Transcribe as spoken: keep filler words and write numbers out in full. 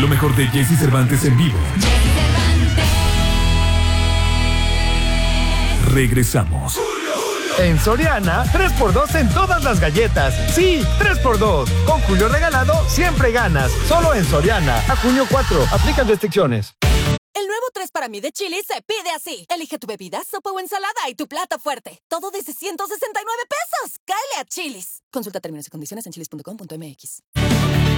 lo mejor de Jesse Cervantes en vivo. Regresamos. En Soriana, tres por dos en todas las galletas. Sí, tres por dos. Con Julio Regalado, siempre ganas. Solo en Soriana. A junio cuatro. Aplican restricciones. El nuevo tres para mí de Chili's se pide así. Elige tu bebida, sopa o ensalada y tu plato fuerte. Todo desde ciento sesenta y nueve pesos. ¡Cáele a Chili's! Consulta términos y condiciones en chilis punto com punto m x.